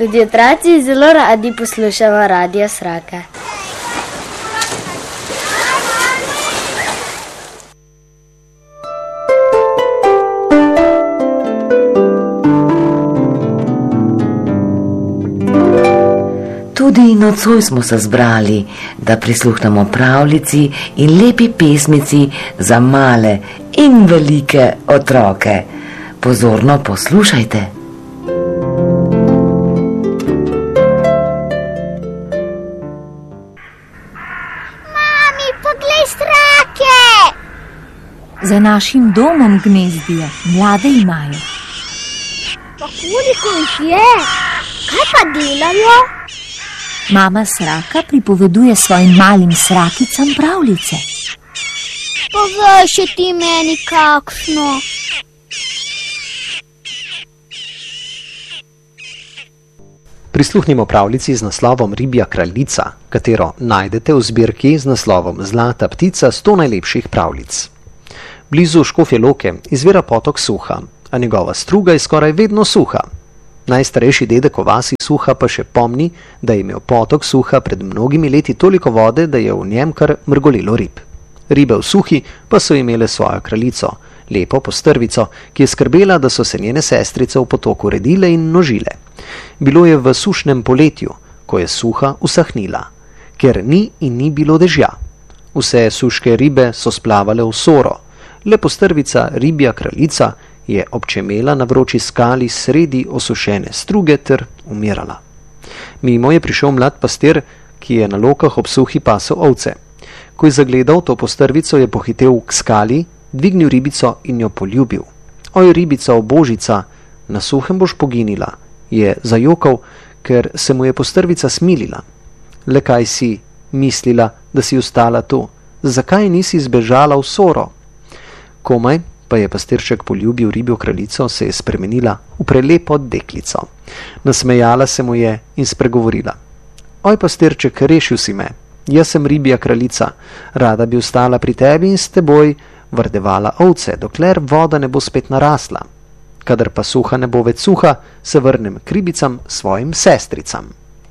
Tudi otroci zelo radi poslušamo Radio Sraka. Tudi nocoj smo se zbrali, da prisluhnemo pravljici in lepi pesmici za male in velike otroke. Pozorno poslušajte. Mami, poglej strake! Za našim domom gnezdijo, mlade imajo. Pa koliko jih je? Kaj pa delajo? Mama sraka pripoveduje svojim malim srakicam pravljice. Povej še ti meni kakšno. Prisluhnimo pravljici z naslovom Ribja kraljica, katero najdete v zbirki z naslovom Zlata ptica 100 najlepših pravljic. Blizu Škofje Loke izvira potok Suha, a njegova struga je skoraj vedno suha. Najstarejši dedek o vasi Suha pa še pomni, da je imel potok Suha pred mnogimi leti toliko vode, da je v njem kar mrgolelo rib. Ribe v Suhi pa so imele svojo kraljico, lepo postrvico, ki je skrbela, da so se njene sestrice v potoku redile in množile. Bilo je v sušnem poletju, ko je Suha usahnila, ker ni in ni bilo dežja. Vse suške ribe so splavale v Soro, le postrvica Ribja kraljica je občemela na vroči skali sredi osušene struge ter umirala. Mimo je prišel mlad pastir, ki je na lokah ob Suhi pasel ovce. Ko je zagledal to postrvico, je pohitel k skali, dvignil ribico in jo poljubil. Oj, ribica obožica, na suhem boš poginila, je zajokal, ker se mu je postrvica smilila. Le kaj si mislila, da si ostala tu? Zakaj nisi zbežala v Soro? Komaj pa je pastirček poljubil Ribjo kraljico, se je spremenila v prelepo deklico. Nasmejala se mu je in spregovorila. Oj, pastirček, rešil si me. Jaz sem Ribja kraljica. Rada bi ostala pri tebi in s teboj vrdevala ovce, dokler voda ne bo spet narasla. Kadar pa Suha ne bo več suha, se vrnem k ribicam svojim sestricam.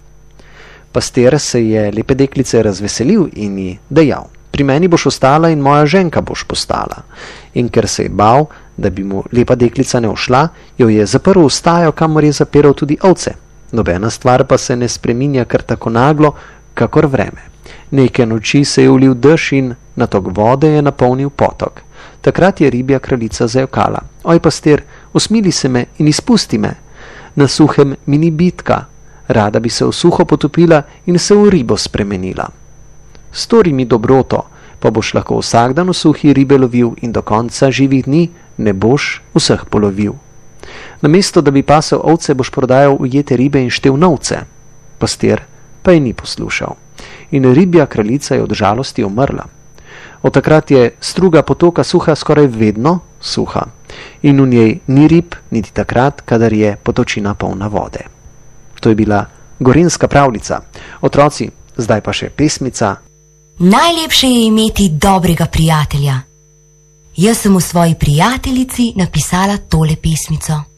Pastir se je lepe deklice razveselil in ji dejal. Pri meni boš ostala in moja ženka boš postala. In ker se je bal, da bi mu lepa deklica ne ušla, jo je zaprl v stajo, kamor je zapiral tudi ovce. Nobena stvar pa se ne spreminja kar tako naglo, kakor vreme. Neke noči se je ulil dež in natok vode je napolnil potok. Takrat je Ribja kraljica zajokala. Oj, pastir, usmili se me in izpusti me. Na suhem mi ni bitka. Rada bi se v suho potopila in se v ribo spremenila. Stori mi dobroto, pa boš lahko vsak dan v Suhi ribe lovil in do konca živih dni ne boš vseh polovil. Namesto, da bi pasel ovce, boš prodajal ujete ribe in štel novce. Pastir pa je ni poslušal. In Ribja kraljica je od žalosti umrla. Od takrat je struga potoka Suha skoraj vedno suha. In v njej ni rib, niti takrat, kadar je potočina polna vode. To je bila gorenjska pravljica. Otroci, zdaj pa še pesmica. Najlepše je imeti dobrega prijatelja. Jaz sem v svoji prijateljici napisala tole pesmico.